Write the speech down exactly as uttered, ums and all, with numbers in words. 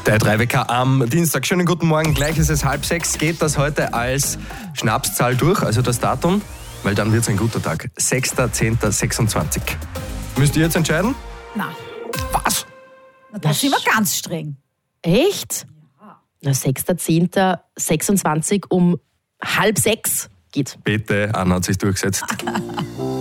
Der drei W K am Dienstag. Schönen guten Morgen. Gleich ist es halb sechs. Geht das heute als Schnapszahl durch, also das Datum? Weil dann wird es ein guter Tag. sechster zehnter sechsundzwanzig. Müsst ihr jetzt entscheiden? Nein. Was? Na, da sind wir ganz streng. Echt? Ja. Na, sechster zehnter sechsundzwanzig um halb sechs geht. Bitte, Anna hat sich durchgesetzt.